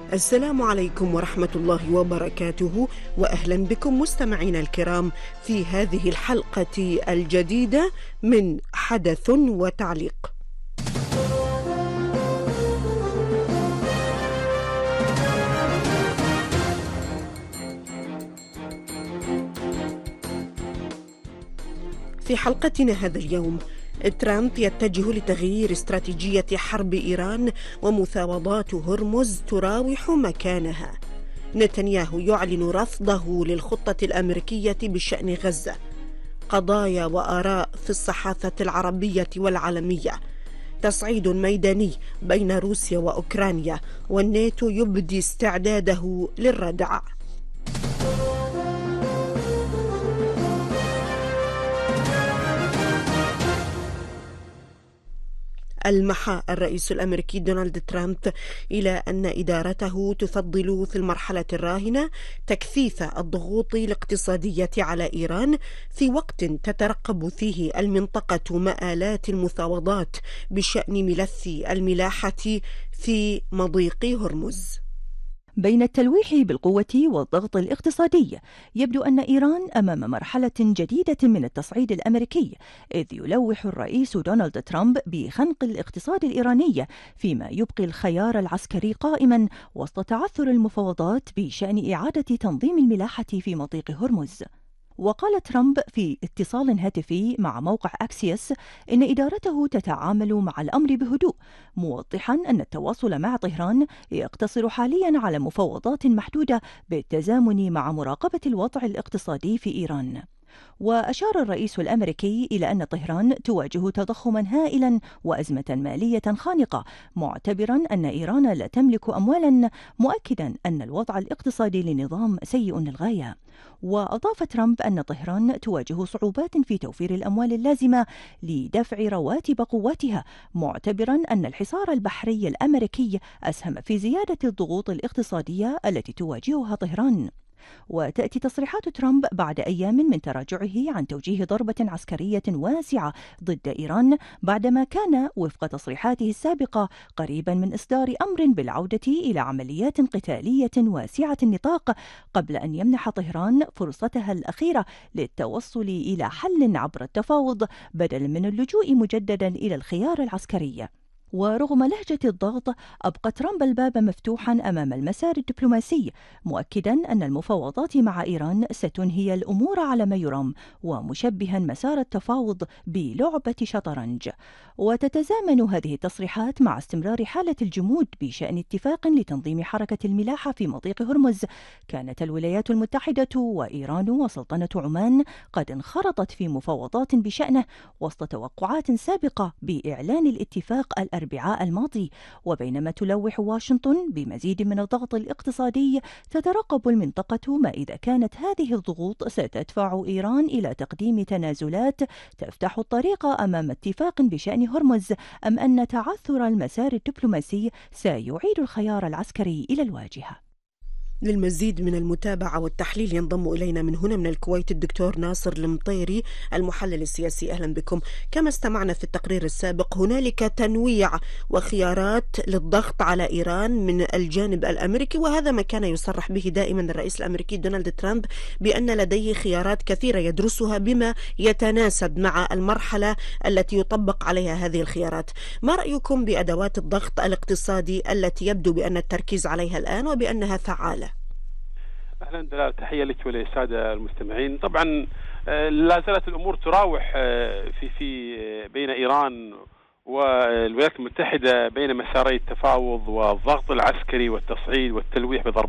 السلام عليكم ورحمة الله وبركاته، وأهلا بكم مستمعينا الكرام في هذه الحلقة الجديدة من حدث وتعليق. في حلقتنا هذا اليوم، ترامب يتجه لتغيير استراتيجية حرب إيران، ومفاوضات هرمز تراوح مكانها. نتنياهو يعلن رفضه للخطة الأمريكية بشأن غزة. قضايا وآراء في الصحافة العربية والعالمية. تصعيد ميداني بين روسيا وأوكرانيا، والناتو يبدي استعداده للردع. المح الرئيس الأمريكي دونالد ترامب إلى أن إدارته تفضل في المرحلة الراهنة تكثيف الضغوط الاقتصادية على إيران، في وقت تترقب فيه المنطقة مآلات المفاوضات بشأن ملف الملاحة في مضيق هرمز. بين التلويح بالقوة والضغط الاقتصادي، يبدو أن إيران أمام مرحلة جديدة من التصعيد الأمريكي، إذ يلوح الرئيس دونالد ترامب بخنق الاقتصاد الإيراني، فيما يبقي الخيار العسكري قائما وسط تعثر المفاوضات بشأن إعادة تنظيم الملاحة في مضيق هرمز. وقال ترامب في اتصال هاتفي مع موقع أكسيوس إن إدارته تتعامل مع الأمر بهدوء، موضحا أن التواصل مع طهران يقتصر حاليا على مفاوضات محدودة بالتزامن مع مراقبة الوضع الاقتصادي في إيران. وأشار الرئيس الأمريكي إلى أن طهران تواجه تضخما هائلا وأزمة مالية خانقة، معتبرا أن إيران لا تملك أموالا، مؤكدا أن الوضع الاقتصادي للنظام سيء للغاية. وأضاف ترامب أن طهران تواجه صعوبات في توفير الأموال اللازمة لدفع رواتب قواتها، معتبرا أن الحصار البحري الأمريكي أسهم في زيادة الضغوط الاقتصادية التي تواجهها طهران. وتأتي تصريحات ترامب بعد أيام من تراجعه عن توجيه ضربة عسكرية واسعة ضد إيران، بعدما كان وفق تصريحاته السابقة قريبا من إصدار أمر بالعودة إلى عمليات قتالية واسعة النطاق، قبل أن يمنح طهران فرصتها الأخيرة للتوصل إلى حل عبر التفاوض بدلا من اللجوء مجددا إلى الخيار العسكري. ورغم لهجة الضغط، أبقى ترامب الباب مفتوحا أمام المسار الدبلوماسي، مؤكدا أن المفاوضات مع إيران ستنهي الأمور على ما يرام، ومشبها مسار التفاوض بلعبة شطرنج. وتتزامن هذه التصريحات مع استمرار حالة الجمود بشأن اتفاق لتنظيم حركة الملاحة في مضيق هرمز. كانت الولايات المتحدة وإيران وسلطنة عمان قد انخرطت في مفاوضات بشأنه، وسط توقعات سابقة بإعلان الاتفاق الأربعاء الماضي. وبينما تلوح واشنطن بمزيد من الضغط الاقتصادي، تترقب المنطقة ما إذا كانت هذه الضغوط ستدفع إيران إلى تقديم تنازلات تفتح الطريق أمام اتفاق بشأن هرمز، أم أن تعثر المسار الدبلوماسي سيعيد الخيار العسكري إلى الواجهة. للمزيد من المتابعة والتحليل ينضم إلينا من هنا من الكويت الدكتور ناصر المطيري المحلل السياسي. أهلا بكم. كما استمعنا في التقرير السابق، هنالك تنويع وخيارات للضغط على إيران من الجانب الأمريكي، وهذا ما كان يصرح به دائما الرئيس الأمريكي دونالد ترامب، بأن لديه خيارات كثيرة يدرسها بما يتناسب مع المرحلة التي يطبق عليها هذه الخيارات. ما رأيكم بأدوات الضغط الاقتصادي التي يبدو بأن التركيز عليها الآن وبأنها فعالة؟ أهلا دلال، تحية لك وللسادة المستمعين. طبعا لا زالت الأمور تراوح في بين إيران والولايات المتحدة بين مساري التفاوض والضغط العسكري والتصعيد والتلويح بضرب